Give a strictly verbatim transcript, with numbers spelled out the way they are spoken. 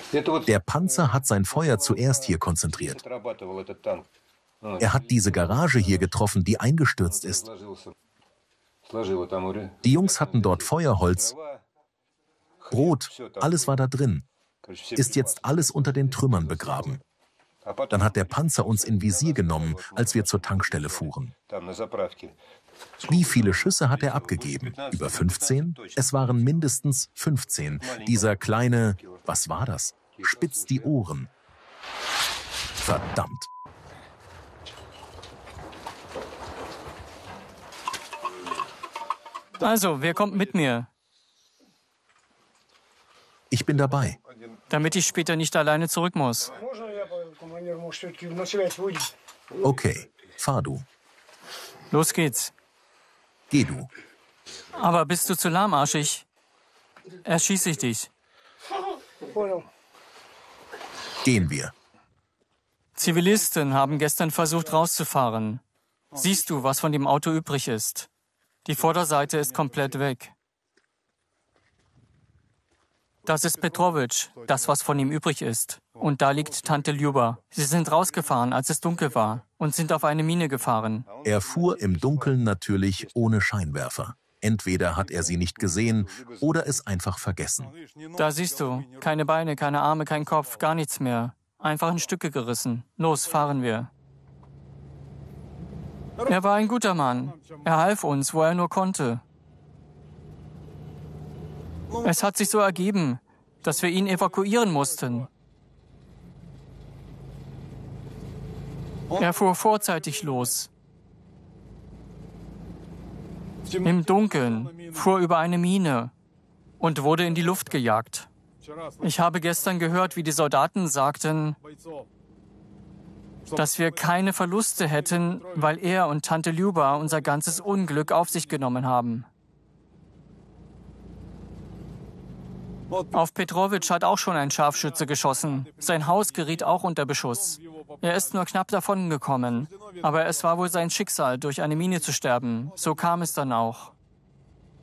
Der Panzer hat sein Feuer zuerst hier konzentriert. Er hat diese Garage hier getroffen, die eingestürzt ist. Die Jungs hatten dort Feuerholz, Brot, alles war da drin. Ist jetzt alles unter den Trümmern begraben. Dann hat der Panzer uns in Visier genommen, als wir zur Tankstelle fuhren. Wie viele Schüsse hat er abgegeben? Über fünfzehn? Es waren mindestens fünfzehn. Dieser kleine, was war das? Spitz die Ohren. Verdammt. Also, wer kommt mit mir? Ich bin dabei. Damit ich später nicht alleine zurück muss. Okay, fahr du. Los geht's. Geh du. Aber bist du zu lahmarschig? Erschieße ich dich. Gehen wir. Zivilisten haben gestern versucht rauszufahren. Siehst du, was von dem Auto übrig ist? Die Vorderseite ist komplett weg. Das ist Petrovic, das, was von ihm übrig ist. Und da liegt Tante Ljuba. Sie sind rausgefahren, als es dunkel war, und sind auf eine Mine gefahren. Er fuhr im Dunkeln natürlich ohne Scheinwerfer. Entweder hat er sie nicht gesehen oder es einfach vergessen. Da siehst du, keine Beine, keine Arme, kein Kopf, gar nichts mehr. Einfach in Stücke gerissen. Los, fahren wir. Er war ein guter Mann. Er half uns, wo er nur konnte. Es hat sich so ergeben, dass wir ihn evakuieren mussten. Er fuhr vorzeitig los. Im Dunkeln, fuhr über eine Mine und wurde in die Luft gejagt. Ich habe gestern gehört, wie die Soldaten sagten, dass wir keine Verluste hätten, weil er und Tante Ljuba unser ganzes Unglück auf sich genommen haben. Auf Petrovic hat auch schon ein Scharfschütze geschossen. Sein Haus geriet auch unter Beschuss. Er ist nur knapp davon gekommen. Aber es war wohl sein Schicksal, durch eine Mine zu sterben. So kam es dann auch.